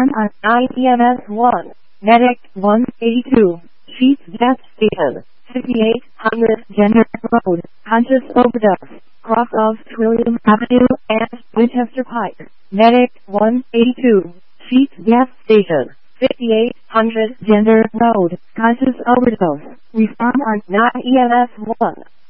Respond on 9 EMS 1. Medic 182. Sheets Gas Station. 5800 Jenner Road. Conscious overdose. Cross of Trillium Avenue and Winchester Pike. Medic 182. Sheets Gas Station. 5800 Jenner Road. Conscious overdose. Respond on 9 EMS 1.